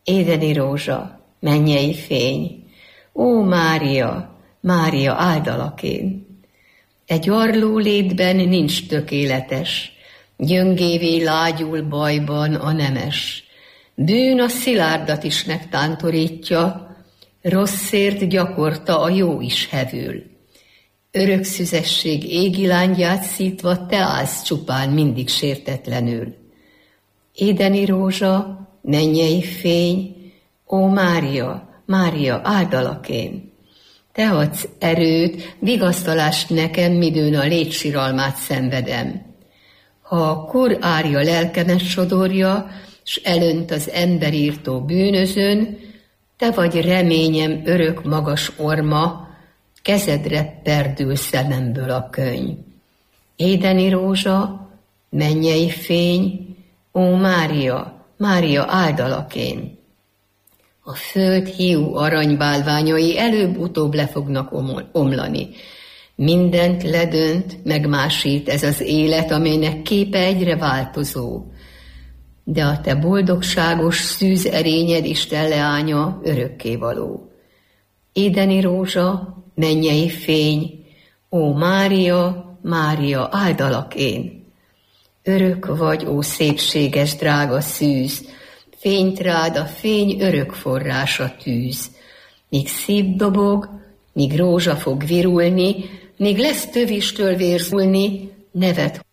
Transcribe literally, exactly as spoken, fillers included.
Édeni rózsa, mennyei fény, ó Mária, Mária áldalak én. E gyarló létben nincs tökéletes, gyöngévé lágyul bajban a nemes. Bűn a szilárdat is megtántorítja, rosszért gyakorta a jó is hevül. Örök szüzesség égi lángyát szítva te állsz csupán mindig sértetlenül. Édeni rózsa, mennyei fény, ó Mária, Mária áldalak én. Te adsz erőt, vigasztalást nekem, midőn a létsiralmát szenvedem. Ha a kor árja lelkemet sodorja, s elönt az emberírtó bűnözön, te vagy reményem örök magas orma, kezedre perdül szememből a könyv. Édeni rózsa, mennyei fény, ó Mária, Mária áldalak én. A föld hiú aranybálványai előbb-utóbb le fognak omlani. Mindent ledönt, megmásít ez az élet, amelynek képe egyre változó. De a te boldogságos szűz erényed Isten leánya örökkévaló. Édeni rózsa, mennyei fény, ó Mária, Mária áldalak én. Örök vagy, ó szépséges, drága szűz, fényt rád a fény örök forrása tűz. Míg szív dobog, míg rózsa fog virulni, míg lesz tövistől vérzulni, neved